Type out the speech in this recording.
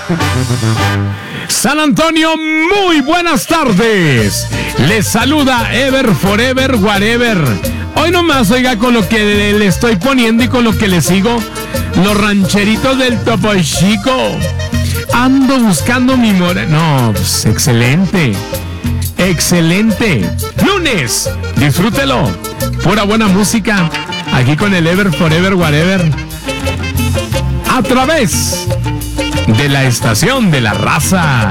San Antonio, muy buenas tardes. Les saluda Ever Forever Whatever. Hoy nomás, oiga, con lo que le estoy poniendo y con lo que le sigo, los rancheritos del Topo Chico. Ando buscando mi No, pues excelente. Excelente. Lunes, disfrútelo. Pura buena música. Aquí con el Ever Forever Whatever. A través de la estación de la raza.